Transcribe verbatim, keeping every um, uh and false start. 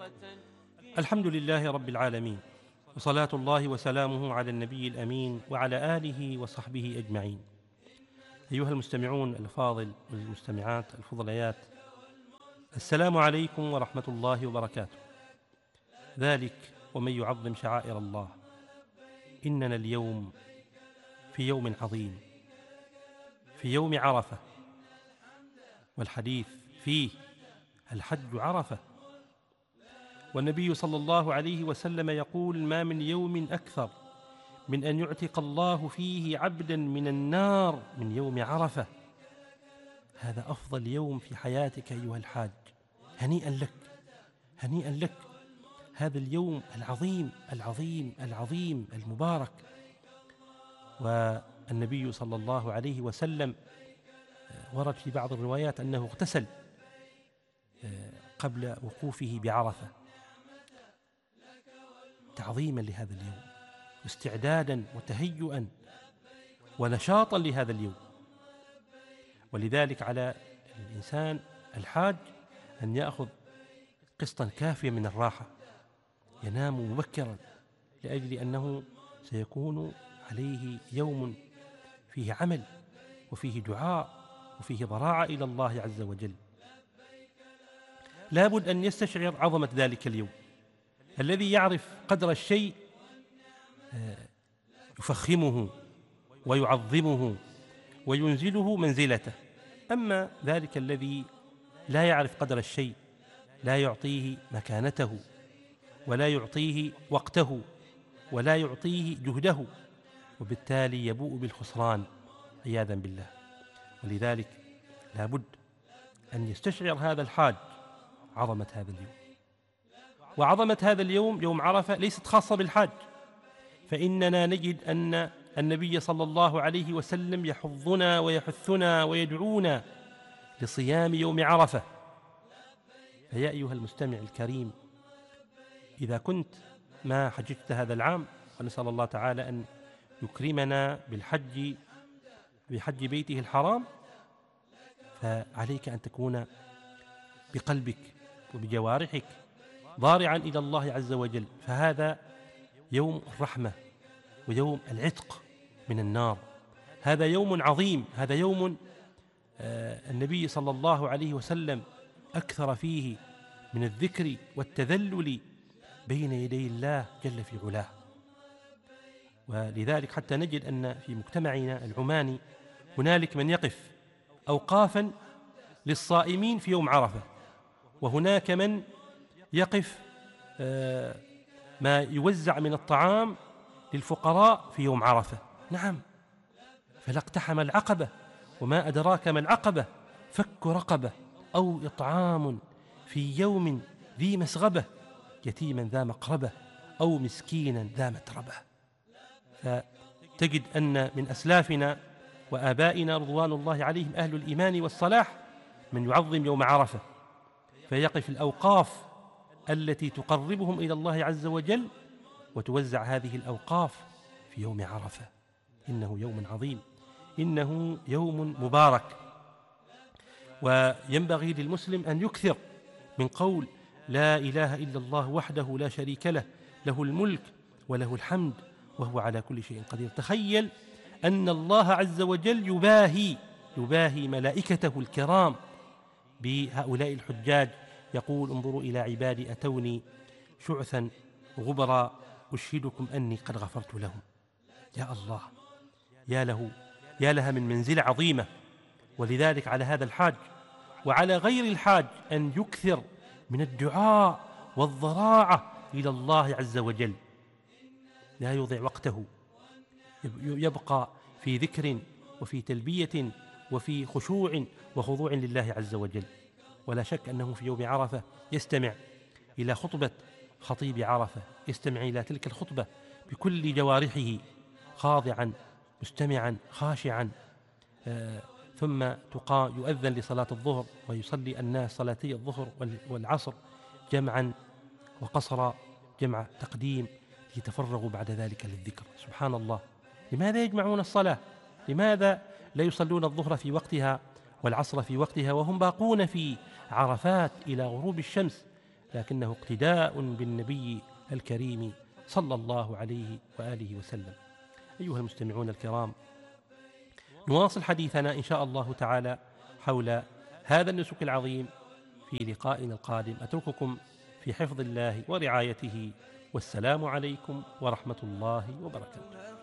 الحمد لله رب العالمين، وصلاة الله وسلامه على النبي الأمين وعلى آله وصحبه أجمعين. أيها المستمعون الأفاضل والمستمعات الفضليات، السلام عليكم ورحمة الله وبركاته. ذلك ومن يعظم شعائر الله، إننا اليوم في يوم عظيم، في يوم عرفة، والحديث فيه الحج عرفة. والنبي صلى الله عليه وسلم يقول: ما من يوم أكثر من أن يعتق الله فيه عبدا من النار من يوم عرفة. هذا أفضل يوم في حياتك أيها الحاج، هنيئا لك، هنيئا لك. هذا اليوم العظيم العظيم العظيم المبارك. والنبي صلى الله عليه وسلم ورد في بعض الروايات أنه اغتسل قبل وقوفه بعرفة تعظيما لهذا اليوم، واستعدادا وتهيئا ونشاطا لهذا اليوم. ولذلك على الإنسان الحاج أن يأخذ قسطا كافيا من الراحة، ينام مبكرا، لأجل أنه سيكون عليه يوم فيه عمل وفيه دعاء وفيه ضراعة إلى الله عز وجل. لابد أن يستشعر عظمة ذلك اليوم. الذي يعرف قدر الشيء يفخمه ويعظمه وينزله منزلته، أما ذلك الذي لا يعرف قدر الشيء لا يعطيه مكانته، ولا يعطيه وقته، ولا يعطيه جهده، وبالتالي يبوء بالخسران عياذا بالله. ولذلك لابد أن يستشعر هذا الحاج عظمة هذا اليوم. وعظمة هذا اليوم، يوم عرفة، ليست خاصة بالحاج، فإننا نجد أن النبي صلى الله عليه وسلم يحضنا ويحثنا ويدعونا لصيام يوم عرفة. فيا أيها المستمع الكريم، إذا كنت ما حججت هذا العام، ونسأل الله تعالى أن يكرمنا بالحج بحج بيته الحرام، فعليك أن تكون بقلبك وبجوارحك ضارعا إلى الله عز وجل، فهذا يوم الرحمة ويوم العتق من النار. هذا يوم عظيم، هذا يوم آه النبي صلى الله عليه وسلم أكثر فيه من الذكر والتذلل بين يدي الله جل في علاه. ولذلك حتى نجد أن في مجتمعنا العماني هنالك من يقف أوقافا للصائمين في يوم عرفة، وهناك من يقف آه ما يوزع من الطعام للفقراء في يوم عرفة. نعم، فلا اقتحم العقبة، وما أدراك ما العقبة، فك رقبة أو إطعام في يوم ذي مسغبة، يتيما ذا مقربة أو مسكينا ذا متربة. فتجد أن من أسلافنا وآبائنا رضوان الله عليهم أهل الإيمان والصلاح من يعظم يوم عرفة، فيقف الأوقاف التي تقربهم إلى الله عز وجل، وتوزع هذه الأوقاف في يوم عرفة. إنه يوم عظيم، إنه يوم مبارك. وينبغي للمسلم أن يكثر من قول لا إله إلا الله وحده لا شريك له، له الملك وله الحمد وهو على كل شيء قدير. تخيل أن الله عز وجل يباهي يباهي ملائكته الكرام بهؤلاء الحجاج، يقول: انظروا إلى عبادي أتوني شعثا غبرا أشهدكم أني قد غفرت لهم. يا الله، يا له يا لها من منزلة عظيمة. ولذلك على هذا الحاج وعلى غير الحاج أن يكثر من الدعاء والضراعة إلى الله عز وجل، لا يضيع وقته، يبقى في ذكر وفي تلبية وفي خشوع وخضوع لله عز وجل. ولا شك أنه في يوم عرفة يستمع إلى خطبة خطيب عرفة، يستمع إلى تلك الخطبة بكل جوارحه، خاضعا مستمعا خاشعا. آه ثم تقا يؤذن لصلاة الظهر، ويصلي الناس صلاتي الظهر والعصر جمعا وقصرا، جمع تقديم، ليتفرغوا بعد ذلك للذكر. سبحان الله، لماذا يجمعون الصلاة؟ لماذا لا يصلون الظهر في وقتها والعصر في وقتها وهم باقون في عرفات إلى غروب الشمس؟ لكنه اقتداء بالنبي الكريم صلى الله عليه وآله وسلم. أيها المستمعون الكرام، نواصل حديثنا إن شاء الله تعالى حول هذا النسك العظيم في لقائنا القادم. أترككم في حفظ الله ورعايته، والسلام عليكم ورحمة الله وبركاته.